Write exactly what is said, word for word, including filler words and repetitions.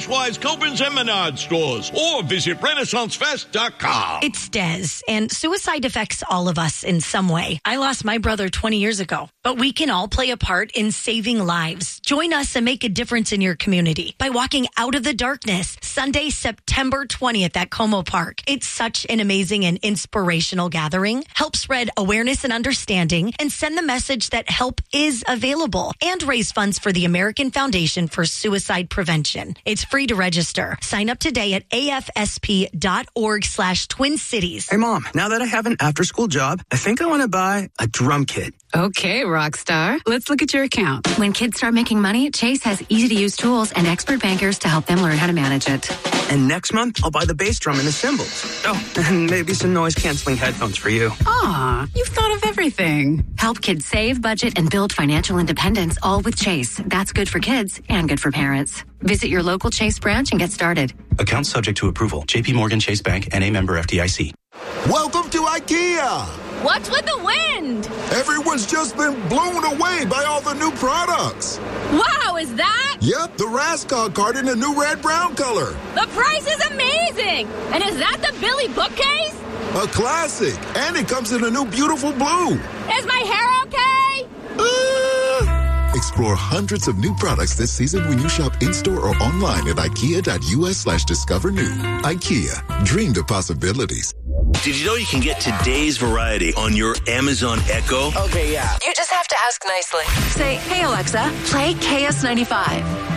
Cashwise, Copen's, and Menard stores. Or visit Renaissance Fest dot com. It's Des, and suicide affects all of us in some way. I lost my brother twenty years ago, but we can all play a part in saving lives. Join us and make a difference in your community by walking out of the darkness Sunday, September twentieth at Como Park. It's such an amazing and inspirational gathering. Help spread awareness and understanding and send the message that help is available and raise funds for the American Foundation for Suicide Prevention. It's free to register. Sign up today at A F S P dot org slash Twin Cities. Hey, Mom, now that I have an after-school job, I think I want to buy a drum kit. Okay, rock star. Let's look at your account. When kids start making money, Chase has easy-to-use tools and expert bankers to help them learn how to manage it. And next month, I'll buy the bass drum and the cymbals. Oh, and maybe some noise-canceling headphones for you. Aw, you've thought of everything. Help kids save, budget, and build financial independence, all with Chase. That's good for kids and good for parents. Visit your local Chase branch and get started. Account subject to approval. J P Morgan Chase Bank, N A member F D I C. Welcome to IKEA. What's with the wind? Everyone's just been blown away by all the new products. Wow, is that? Yep, the Raskog card in a new red-brown color. The price is amazing. And is that the Billy bookcase? A classic. And it comes in a new beautiful blue. Is my hair okay? Uh... Explore hundreds of new products this season when you shop in-store or online at ikea.us slash discover new. IKEA. Dream the possibilities. Did you know you can get today's variety on your Amazon Echo? Okay, yeah. You just have to ask nicely. Say, hey, Alexa, play K S ninety-five.